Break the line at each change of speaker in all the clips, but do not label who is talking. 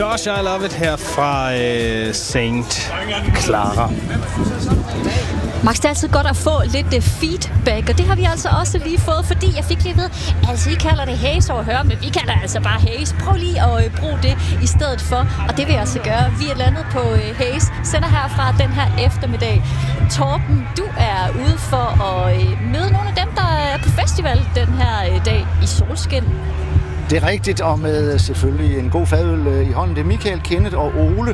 Gosh, I love it her fra Saint Clara.
Max, det er altid godt at få lidt feedback, og det har vi altså også lige fået, fordi jeg fik lige ved, altså I kalder det Haze over høre, men vi kalder altså bare Haze. Prøv lige at bruge det i stedet for, og det vil jeg altså gøre. Vi er landet på Haze, sender herfra den her eftermiddag. Torben, du er ude for at møde nogle af dem, der er på festival den her dag i solskin.
Det er rigtigt, og med selvfølgelig en god fadøl i hånden. Det er Michael, Kenneth og Ole,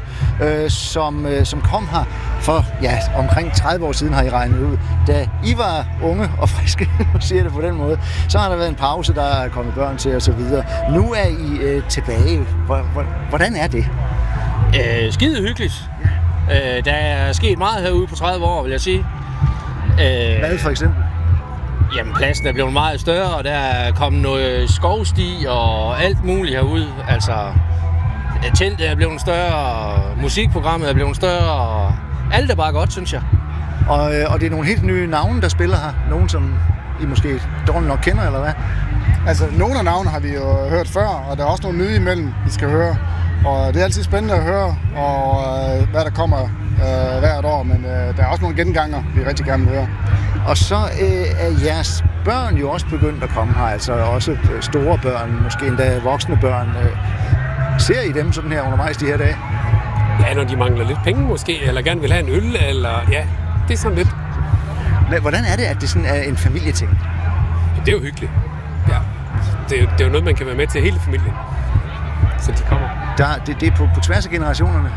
som kom her for omkring 30 år siden, har I regnet ud. Da I var unge og friske, siger det på den måde, så har der været en pause, der er kommet børn til osv. Nu er I tilbage. Hvordan er det?
Skide hyggeligt. Der er sket meget herude på 30 år, vil jeg sige.
Hvad for eksempel?
Jamen, pladsen er blevet meget større, og der er kommet noget skovsti og alt muligt herude. Altså, teltet er blevet større, musikprogrammet er blevet større, og alt er bare godt, synes jeg.
Og det er nogle helt nye navne, der spiller her. Nogen, som I måske dårligt nok kender, eller hvad?
Altså, nogle af navnene har vi jo hørt før, og der er også nogle nye imellem, vi skal høre. Og det er altid spændende at høre, og hvad der kommer hvert år, men der er også nogle genganger, vi rigtig gerne vil høre.
Og så er jeres børn jo også begyndt at komme her, altså også store børn, måske endda voksne børn. Ser I dem sådan her undervejs de her dage?
Ja, når de mangler lidt penge måske, eller gerne vil have en øl, eller ja, det er sådan lidt.
Hvordan er det, at det sådan er en familieting?
Det er jo hyggeligt. Ja. Det er jo noget, man kan være med til hele familien. Så de kommer.
Det er på tværs af generationerne.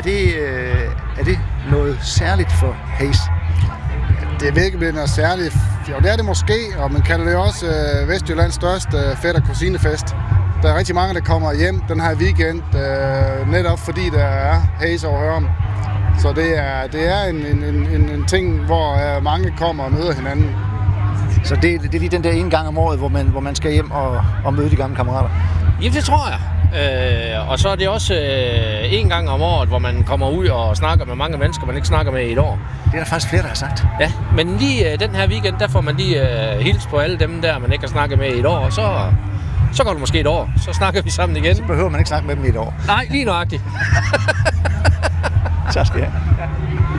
Er det noget særligt for Haze?
Det er virkelig noget særligt. Jo, det er det måske, og man kalder det også Vestjyllands største fætter kusinefest. Der er rigtig mange, der kommer hjem den her weekend, netop fordi der er Haze over Hørum. Så det er en ting, hvor mange kommer og møder hinanden.
Så det er lige den der ene gang om året, hvor man skal hjem og møde de gamle kammerater?
Ja, det tror jeg. Og så er det også en gang om året, hvor man kommer ud og snakker med mange mennesker, man ikke snakker med i et år.
Det er der faktisk flere, der har sagt.
Ja, men lige den her weekend, der får man lige hils på alle dem der, man ikke har snakket med i et år, og så går det måske et år, så snakker vi sammen igen.
Så behøver man ikke snakke med dem i et år.
Nej, lige nøjagtigt.
Så skal jeg.